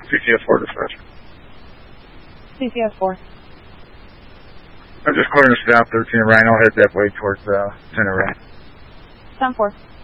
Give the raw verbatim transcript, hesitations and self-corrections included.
C C S four dispatch. C C S four. I'm just clearing the staff thirteen Rhino, head that way towards uh, Center Range. ten four.